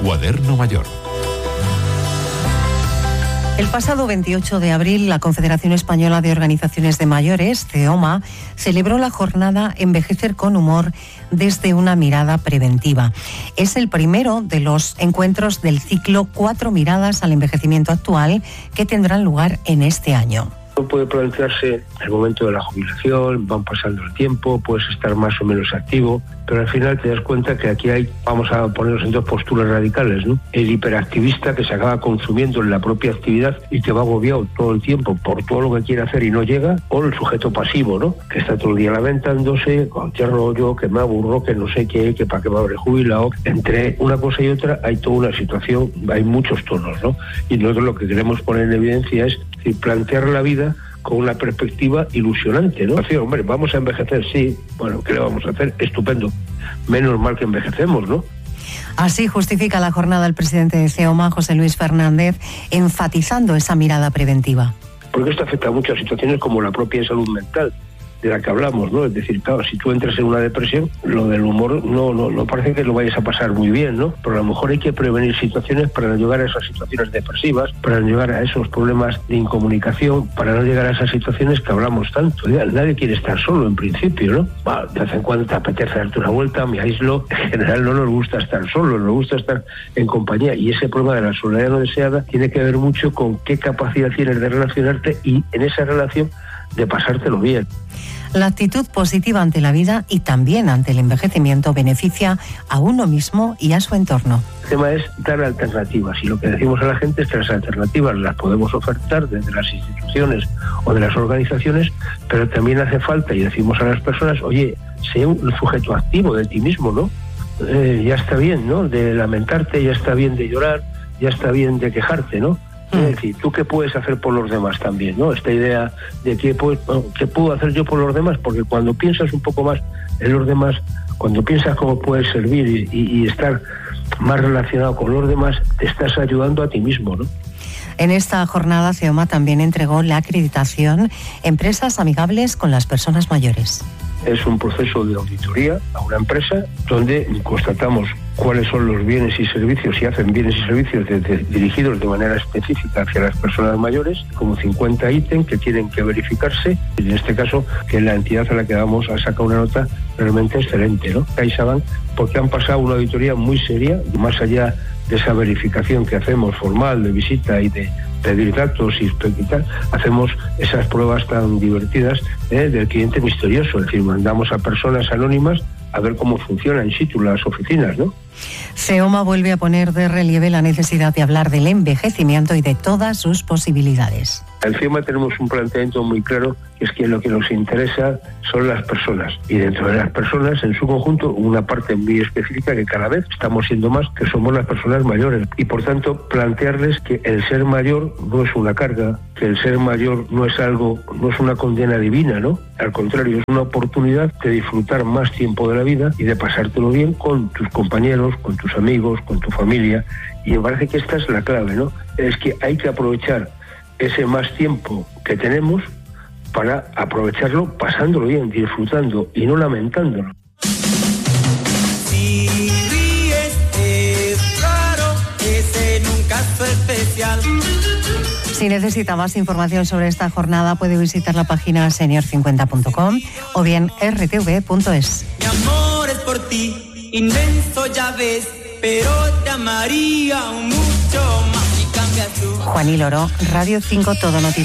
Cuaderno Mayor. El pasado 28 de abril, la Confederación Española de Organizaciones de Mayores, CEOMA, celebró la jornada Envejecer con Humor desde una mirada preventiva. Es el primero de los encuentros del ciclo 4 miradas al envejecimiento actual que tendrán lugar en este año. Puede plantearse el momento de la jubilación, van pasando el tiempo, puedes estar más o menos activo, pero al final te das cuenta que aquí vamos a ponernos en dos posturas radicales, ¿no? El hiperactivista que se acaba consumiendo en la propia actividad y que va agobiado todo el tiempo por todo lo que quiere hacer y no llega, o el sujeto pasivo, ¿no? Que está todo el día lamentándose, qué rollo, que me aburro, que no sé qué, que para qué me habré jubilado. Entre una cosa y otra hay toda una situación, hay muchos tonos, ¿no? Y nosotros lo que queremos poner en evidencia es plantear la vida con una perspectiva ilusionante, ¿no? Así, hombre, vamos a envejecer, sí. Bueno, ¿qué le vamos a hacer? Estupendo. Menos mal que envejecemos, ¿no? Así justifica la jornada el presidente de CEOMA, José Luis Fernández, enfatizando esa mirada preventiva. Porque esto afecta a muchas situaciones como la propia salud mental, de la que hablamos, ¿no? Es decir, claro, si tú entras en una depresión, lo del humor no parece que lo vayas a pasar muy bien, ¿no? Pero a lo mejor hay que prevenir situaciones para no llegar a esas situaciones depresivas, para no llegar a esos problemas de incomunicación, para no llegar a esas situaciones que hablamos tanto. Nadie quiere estar solo, en principio, ¿no? Bueno, de vez en cuando te apetece darte una vuelta, me aíslo. En general no nos gusta estar solos, nos gusta estar en compañía. Y ese problema de la soledad no deseada tiene que ver mucho con qué capacidad tienes de relacionarte y en esa relación de pasártelo bien. La actitud positiva ante la vida y también ante el envejecimiento beneficia a uno mismo y a su entorno. El tema es dar alternativas y lo que decimos a la gente es que las alternativas las podemos ofertar desde las instituciones o de las organizaciones, pero también hace falta, y decimos a las personas, oye, sé un sujeto activo de ti mismo, ¿no? Ya está bien, ¿no? De lamentarte, ya está bien de llorar, ya está bien de quejarte, ¿no? Es decir, ¿tú qué puedes hacer por los demás también, no? Esta idea de qué puedo hacer yo por los demás, porque cuando piensas un poco más en los demás, cuando piensas cómo puedes servir y estar más relacionado con los demás, te estás ayudando a ti mismo, ¿no? En esta jornada, CEOMA también entregó la acreditación Empresas Amigables con las Personas Mayores. Es un proceso de auditoría a una empresa donde constatamos cuáles son los bienes y servicios, si hacen bienes y servicios dirigidos de manera específica hacia las personas mayores, como 50 ítems que tienen que verificarse. En este caso, que la entidad a la que vamos a sacar una nota realmente excelente, ¿no? CaixaBank, porque han pasado una auditoría muy seria, más allá de esa verificación que hacemos formal de visita y de pedir datos y tal, hacemos esas pruebas tan divertidas del cliente misterioso, es decir, mandamos a personas anónimas a ver cómo funcionan in situ las oficinas, ¿no? CEOMA vuelve a poner de relieve la necesidad de hablar del envejecimiento y de todas sus posibilidades. En CEOMA tenemos un planteamiento muy claro, que es que lo que nos interesa son las personas. Y dentro de las personas, en su conjunto, una parte muy específica que cada vez estamos siendo más, que somos las personas mayores. Y por tanto, plantearles que el ser mayor no es una carga, que el ser mayor no es algo, no es una condena divina, ¿no? Al contrario, es una oportunidad de disfrutar más tiempo de la vida y de pasártelo bien con tus compañeros, con tus amigos, con tu familia. Y me parece que esta es la clave, ¿no? Es que hay que aprovechar ese más tiempo que tenemos para aprovecharlo pasándolo bien, disfrutando y no lamentándolo. Si ríes es raro, es en un caso especial. Si necesita más información sobre esta jornada, puede visitar la página senior50.com o bien rtv.es. Mi amor es por ti, inmenso ya ves, pero te amaría mucho más si cambias tú. Juanil Oro, Radio 5 Todo Noticias.